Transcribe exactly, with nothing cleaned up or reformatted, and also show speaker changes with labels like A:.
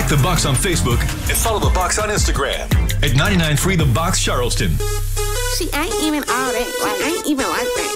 A: Like the Box on Facebook and follow the Box on Instagram at ninety-nine point three The Box Charleston.
B: She ain't even all that. Like, ain't even like that.